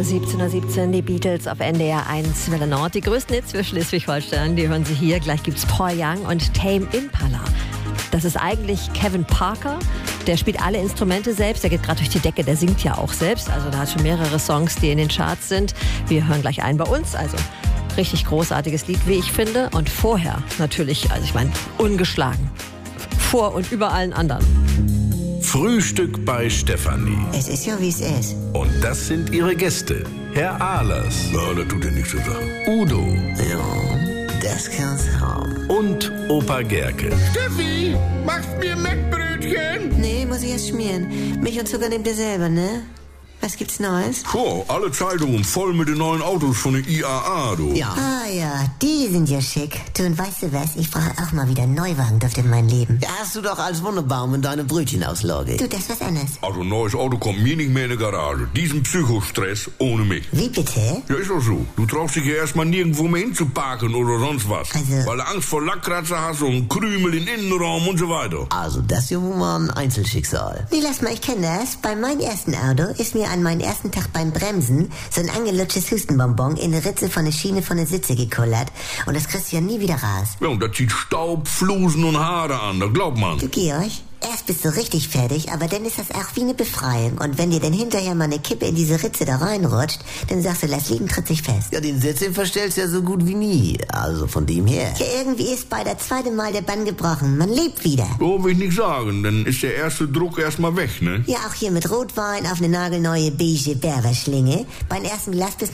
17:17 die Beatles auf NDR 1 Welle Nord. Die größten Hits für Schleswig-Holstein, die hören Sie hier. Gleich gibt's Paul Young und Tame Impala. Das ist eigentlich Kevin Parker. Der spielt alle Instrumente selbst. Der geht gerade durch die Decke. Der singt ja auch selbst. Also der hat schon mehrere Songs, die in den Charts sind. Wir hören gleich einen bei uns. Also richtig großartiges Lied, wie ich finde. Und vorher natürlich, also ich meine, ungeschlagen. Vor und über allen anderen. Frühstück bei Stefanie. Es ist ja, wie es ist. Und das sind ihre Gäste. Herr Ahlers. Ja, das tut ja nichts zu sagen. Udo. Ja, das kann's haben. Und Opa Gerke. Steffi, machst mir Mettbrötchen? Nee, muss ich erst schmieren. Milch und Zucker nehmt ihr selber, ne? Was gibt's Neues? Oh, alle Zeitungen voll mit den neuen Autos von der IAA, du. Ja. Ah ja, die sind ja schick. Du, und weißt du was? Ich brauche auch mal wieder einen Neuwagen in mein Leben. Ja, hast du doch als Wunderbaum in deine Brötchenauslage. Du, das ist was anderes. Also ein neues Auto kommt mir nicht mehr in die Garage. Diesen Psychostress ohne mich. Wie bitte? Ja, ist doch so. Du traust dich ja erstmal nirgendwo mehr hinzuparken oder sonst was. Also- Weil du Angst vor Lackkratzer hast und Krümel im Innenraum und so weiter. Also, das ist ja wohl mal ein Einzelschicksal. Nee, lass mal, ich kenne das. Bei meinem ersten Auto ist mir an meinen ersten Tag beim Bremsen so ein angelutschtes Hustenbonbon in eine Ritze von der Schiene von der Sitze gekullert. Und das kriegst du ja nie wieder raus. Ja, und das zieht Staub, Flusen und Haare an, da glaubt man. Du, Georg, erst bist du richtig fertig, aber dann ist das auch wie eine Befreiung. Und wenn dir dann hinterher mal eine Kippe in diese Ritze da reinrutscht, dann sagst du, lass liegen, tritt sich fest. Ja, den Sitz den verstellst du ja so gut wie nie. Also von dem her. Ja, irgendwie ist bei der zweiten Mal der Bann gebrochen. Man lebt wieder. So will ich nicht sagen, dann ist der erste Druck erstmal weg, ne? Ja, auch hier mit Rotwein auf eine nagelneue beige Berberschlinge. Beim ersten Glas bist